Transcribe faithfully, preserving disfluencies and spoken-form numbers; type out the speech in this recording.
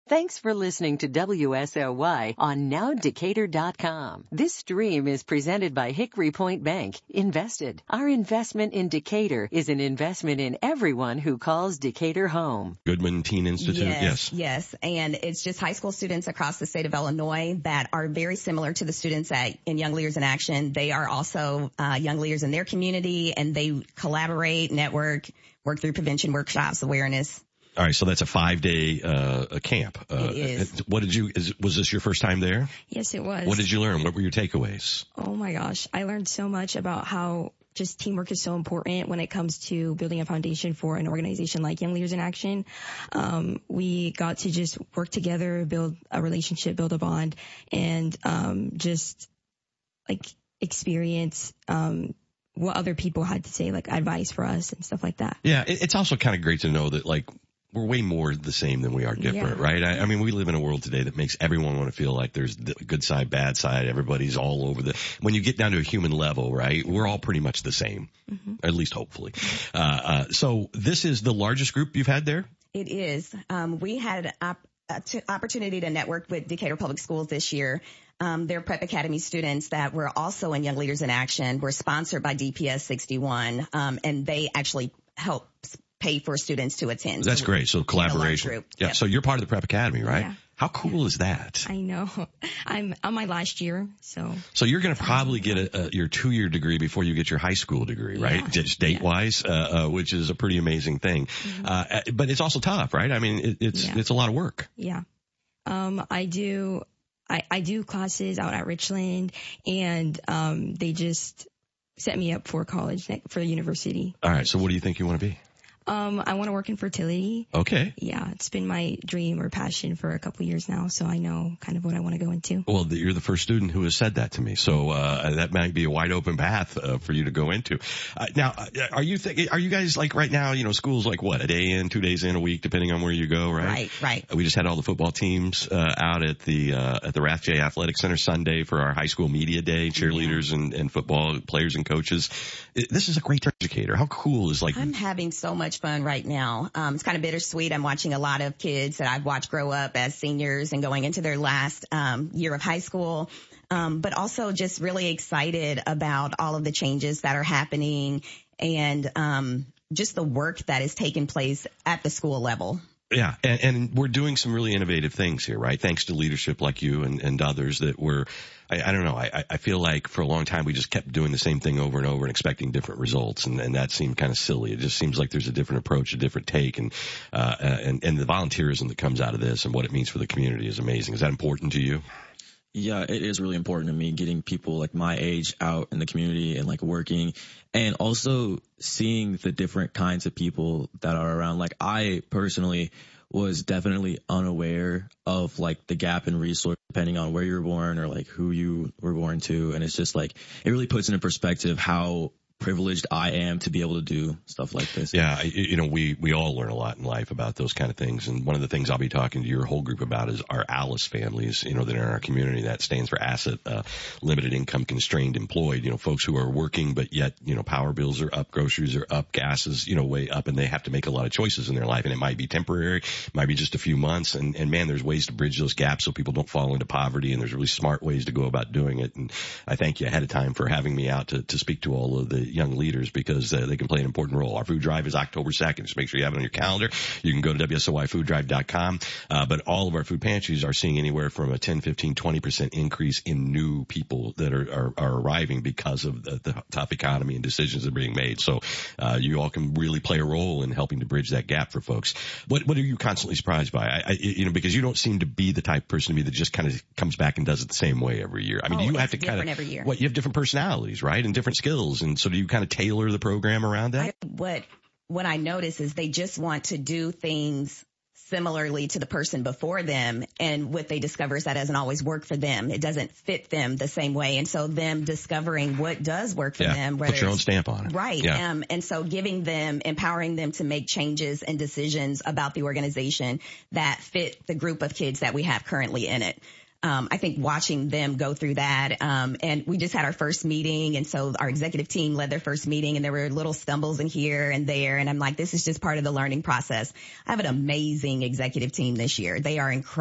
Thanks for listening to W S L Y on now decatur dot com. This stream is presented by Hickory Point Bank. Invested. Our investment in Decatur is an investment in everyone who calls Decatur home. Goodman Teen Institute, yes. Yes, yes. And it's just high school students across the state of Illinois that are very similar to the students at in Young Leaders in Action. They are also uh, young leaders in their community, and they collaborate, network, work through prevention workshops, awareness. All right, so that's a five-day uh, a camp. Uh, It is. What did you? Is, was this your first time there? Yes, it was. What did you learn? What were your takeaways? Oh my gosh, I learned so much about how just teamwork is so important when it comes to building a foundation for an organization like Young Leaders in Action. Um, we got to just work together, build a relationship, build a bond, and um, just like experience um, what other people had to say, like advice for us and stuff like that. Yeah, it, it's also kind of great to know that like we're way more the same than we are different, Yeah. right? I, I mean, we live in a world today that makes everyone want to feel like there's the good side, bad side. Everybody's all over the, when you get down to a human level, right? We're all pretty much the same, mm-hmm. at least hopefully. Uh, uh, so this is the largest group you've had there? It is. Um, we had an op- uh, t- opportunity to network with Decatur Public Schools this year. Um, they're Prep Academy students that were also in Young Leaders in Action. We're sponsored by D P S sixty-one, um, and they actually help pay for students to attend. That's so great. So collaboration. Group. Yeah. Yep. So you're part of the Prep Academy, right? Yeah. How cool is that? I know. I'm on my last year, so. So you're going to probably get a, a, your two-year degree before you get your high school degree, right? Yeah. Just date-wise, uh, uh, which is a pretty amazing thing. Mm-hmm. Uh, but it's also tough, right? I mean, it, it's yeah. it's a lot of work. Yeah. Um, I do. I, I do classes out at Richland, and um, they just set me up for college, for university. All right. So what do you think you want to be? Um, I want to work in fertility. Okay. Yeah, it's been my dream or passion for a couple years now, so I know kind of what I want to go into. Well, the, you're the first student who has said that to me, so uh that might be a wide open path uh, for you to go into. Uh, now, are you thinking? Are you guys like right now? You know, school's like what, a day in, two days in, a week, depending on where you go, right? Right, right. We just had all the football teams uh, out at the uh, at the Rathje Athletic Center Sunday for our high school media day. Cheerleaders yeah. and, and football players and coaches. It, this is a great educator. How cool is like? I'm having so much fun right now. Um, it's kind of bittersweet. I'm watching a lot of kids that I've watched grow up as seniors and going into their last um, year of high school, um, but also just really excited about all of the changes that are happening and um, just the work that is taking place at the school level. Yeah, and, and we're doing some really innovative things here, right? Thanks to leadership like you and, and others that were, I, I don't know, I, I feel like for a long time we just kept doing the same thing over and over and expecting different results, and, and that seemed kind of silly. It just seems like there's a different approach, a different take, and uh, and and the volunteerism that comes out of this and what it means for the community is amazing. Is that important to you? Yeah, it is really important to me getting people like my age out in the community and like working, and also seeing the different kinds of people that are around. Like I personally was definitely unaware of like the gap in resource depending on where you were born or like who you were born to. And it's just like, it really puts into perspective how privileged I am to be able to do stuff like this. Yeah, you know, we we all learn a lot in life about those kind of things, and one of the things I'll be talking to your whole group about is our ALICE families, you know, that are in our community. That stands for Asset uh, Limited Income Constrained Employed, you know, folks who are working, but yet, you know, power bills are up, groceries are up, gas is, you know, way up, and they have to make a lot of choices in their life, and it might be temporary, it might be just a few months, and, and man, there's ways to bridge those gaps so people don't fall into poverty, and there's really smart ways to go about doing it, and I thank you ahead of time for having me out to, to speak to all of the young leaders, because Because uh, they can play an important role. Our food drive is October second. Just make sure you have it on your calendar. You can go to W S O Y food drive dot com. Uh, but all of our food pantries are seeing anywhere from a ten, fifteen, twenty percent increase in new people that are, are, are arriving because of the, the tough economy and decisions that are being made. So uh, you all can really play a role in helping to bridge that gap for folks. What what are you constantly surprised by? I, I, you know, because you don't seem to be the type of person to me that just kind of comes back and does it the same way every year. I mean, oh, do you have to kind of every year. What you have different personalities, right, and different skills, and so do you kind of tailor the program around that? I, what what I notice is they just want to do things similarly to the person before them, and what they discover is that doesn't always work for them. It doesn't fit them the same way, and so them discovering what does work for yeah, them. Put your own stamp on it. Right. Yeah. Um, and so giving them, empowering them to make changes and decisions about the organization that fit the group of kids that we have currently in it. Um, I think watching them go through that, um, and we just had our first meeting, and so our executive team led their first meeting, and there were little stumbles in here and there, and I'm like, this is just part of the learning process. I have an amazing executive team this year. They are incredible.